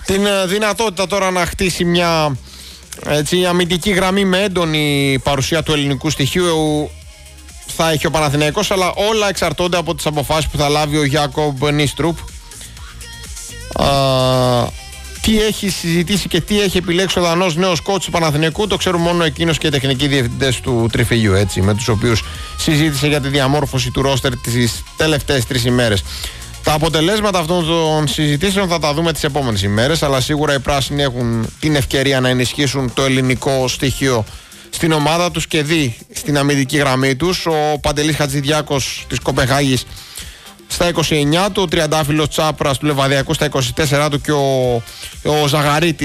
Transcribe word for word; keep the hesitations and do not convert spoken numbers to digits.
την δυνατότητα τώρα να χτίσει μια έτσι, αμυντική γραμμή με έντονη παρουσία του ελληνικού στοιχείου θα έχει ο Παναθηναϊκός, αλλά όλα εξαρτώνται από τις αποφάσεις που θα λάβει ο Γιάκομπ Νίστρουπ. Τι έχει συζητήσει και τι έχει επιλέξει ο Δανός νέος κόουτς του Παναθηναϊκού το ξέρουν μόνο εκείνος και οι τεχνικοί διευθυντές του Τριφυλιού, έτσι, με τους οποίους συζήτησε για τη διαμόρφωση του ρόστερ τις τελευταίες τρεις ημέρες. Τα αποτελέσματα αυτών των συζητήσεων θα τα δούμε τις επόμενες ημέρες, αλλά σίγουρα οι πράσινοι έχουν την ευκαιρία να ενισχύσουν το ελληνικό στοιχείο στην ομάδα τους και δει στην αμυντική γραμμή τους. Ο Παντελής Χατζηδιάκος της Κοπεχάγης στα είκοσι εννιά του, ο τριαντάφυλλος Τσάπρας του Λεβαδιακού στα είκοσι τέσσερα του και ο, ο Ζαγαρίτης